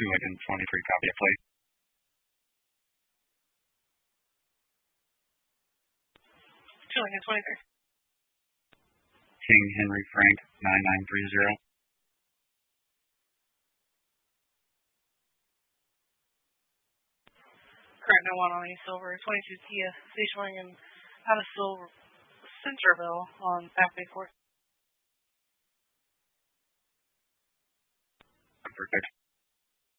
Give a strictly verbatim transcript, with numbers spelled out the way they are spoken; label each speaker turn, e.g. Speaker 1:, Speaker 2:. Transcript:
Speaker 1: two Lincoln twenty-three, copy it, please.
Speaker 2: two Lincoln twenty-three.
Speaker 1: King Henry Frank, nine nine three zero.
Speaker 2: Correct, no one on East Silver, twenty-two Kia, stationing in out of Silver, Centerville on Avenue four.
Speaker 1: Perfect.